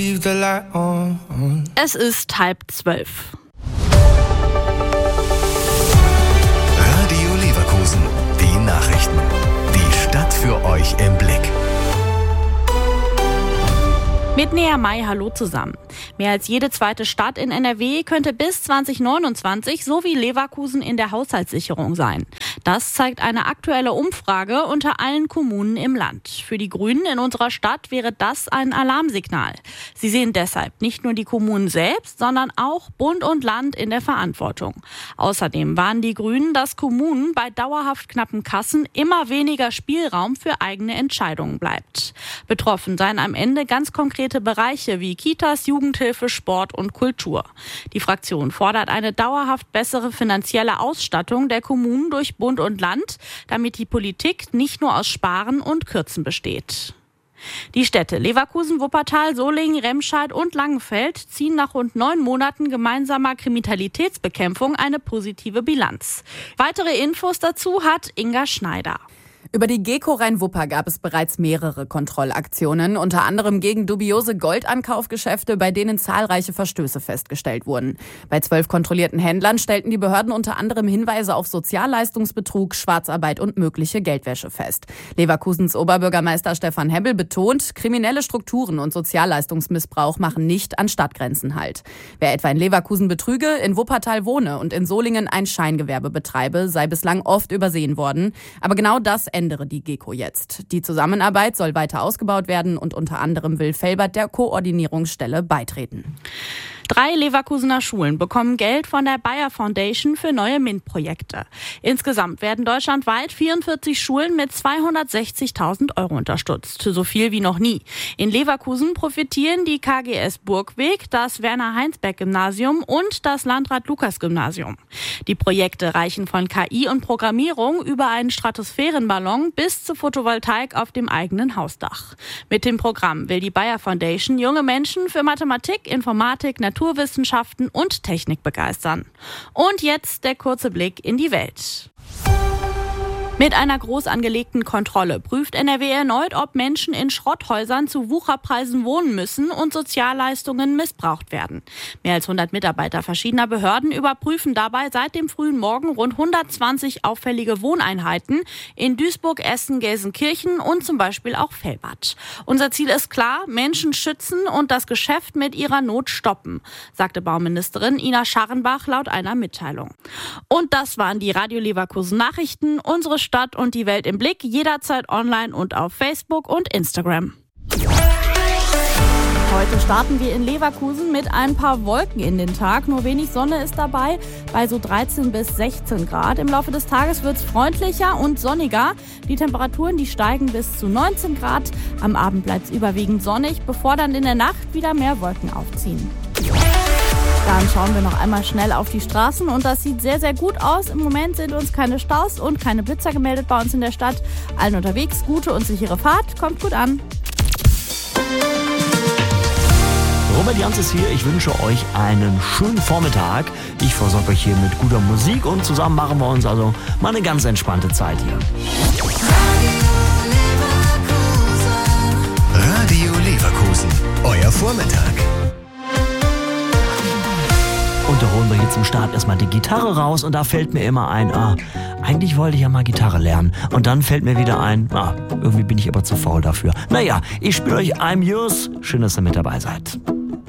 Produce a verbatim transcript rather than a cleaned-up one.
Es ist halb zwölf. Radio Leverkusen, die Nachrichten. Die Stadt für euch im Blick. Mit Nea May, hallo zusammen. Mehr als jede zweite Stadt in N R W könnte bis zwanzig neunundzwanzig so wie Leverkusen in der Haushaltssicherung sein. Das zeigt eine aktuelle Umfrage unter allen Kommunen im Land. Für die Grünen in unserer Stadt wäre das ein Alarmsignal. Sie sehen deshalb nicht nur die Kommunen selbst, sondern auch Bund und Land in der Verantwortung. Außerdem warnen die Grünen, dass Kommunen bei dauerhaft knappen Kassen immer weniger Spielraum für eigene Entscheidungen bleibt. Betroffen seien am Ende ganz konkrete Bereiche wie Kitas, Jugendhilfe, Sport und Kultur. Die Fraktion fordert eine dauerhaft bessere finanzielle Ausstattung der Kommunen durch Bund und Land, damit die Politik nicht nur aus Sparen und Kürzen besteht. Die Städte Leverkusen, Wuppertal, Solingen, Remscheid und Langenfeld ziehen nach rund neun Monaten gemeinsamer Kriminalitätsbekämpfung eine positive Bilanz. Weitere Infos dazu hat Inga Schneider. Über die Geko Rhein-Wupper gab es bereits mehrere Kontrollaktionen, unter anderem gegen dubiose Goldankaufgeschäfte, bei denen zahlreiche Verstöße festgestellt wurden. Bei zwölf kontrollierten Händlern stellten die Behörden unter anderem Hinweise auf Sozialleistungsbetrug, Schwarzarbeit und mögliche Geldwäsche fest. Leverkusens Oberbürgermeister Stefan Hebbel betont, kriminelle Strukturen und Sozialleistungsmissbrauch machen nicht an Stadtgrenzen Halt. Wer etwa in Leverkusen betrüge, in Wuppertal wohne und in Solingen ein Scheingewerbe betreibe, sei bislang oft übersehen worden. Aber genau das ändere die Geko jetzt. Die Zusammenarbeit soll weiter ausgebaut werden und unter anderem will Felbert der Koordinierungsstelle beitreten. Drei Leverkusener Schulen bekommen Geld von der Bayer Foundation für neue MINT-Projekte. Insgesamt werden deutschlandweit vierundvierzig Schulen mit zweihundertsechzigtausend Euro unterstützt. So viel wie noch nie. In Leverkusen profitieren die K G S Burgweg, das Werner-Heinsberg-Gymnasium und das Landrat-Lukas-Gymnasium. Die Projekte reichen von K I und Programmierung über einen Stratosphärenballon bis zur Photovoltaik auf dem eigenen Hausdach. Mit dem Programm will die Bayer Foundation junge Menschen für Mathematik, Informatik, Naturwissenschaften und Technik begeistern. Und jetzt der kurze Blick in die Welt. Mit einer groß angelegten Kontrolle prüft N R W erneut, ob Menschen in Schrotthäusern zu Wucherpreisen wohnen müssen und Sozialleistungen missbraucht werden. Mehr als hundert Mitarbeiter verschiedener Behörden überprüfen dabei seit dem frühen Morgen rund hundertzwanzig auffällige Wohneinheiten in Duisburg, Essen, Gelsenkirchen und zum Beispiel auch Velbert. Unser Ziel ist klar, Menschen schützen und das Geschäft mit ihrer Not stoppen, sagte Bauministerin Ina Scharrenbach laut einer Mitteilung. Und das waren die Radio Leverkusen Nachrichten. Unsere Stadt und die Welt im Blick, jederzeit online und auf Facebook und Instagram. Heute starten wir in Leverkusen mit ein paar Wolken in den Tag. Nur wenig Sonne ist dabei, bei so dreizehn bis sechzehn Grad. Im Laufe des Tages wird es freundlicher und sonniger. Die Temperaturen, die steigen bis zu neunzehn Grad. Am Abend bleibt es überwiegend sonnig, bevor dann in der Nacht wieder mehr Wolken aufziehen. Dann schauen wir noch einmal schnell auf die Straßen und das sieht sehr, sehr gut aus. Im Moment sind uns keine Staus und keine Blitzer gemeldet bei uns in der Stadt. Allen unterwegs gute und sichere Fahrt, kommt gut an. Robert Jans ist hier, ich wünsche euch einen schönen Vormittag. Ich versorge euch hier mit guter Musik und zusammen machen wir uns also mal eine ganz entspannte Zeit hier. Radio Leverkusen, euer Vormittag. Und da holen wir hier zum Start erstmal die Gitarre raus und da fällt mir immer ein, ah, eigentlich wollte ich ja mal Gitarre lernen. Und dann fällt mir wieder ein, ah, irgendwie bin ich aber zu faul dafür. Naja, ich spiele euch I'm Yours. Schön, dass ihr mit dabei seid.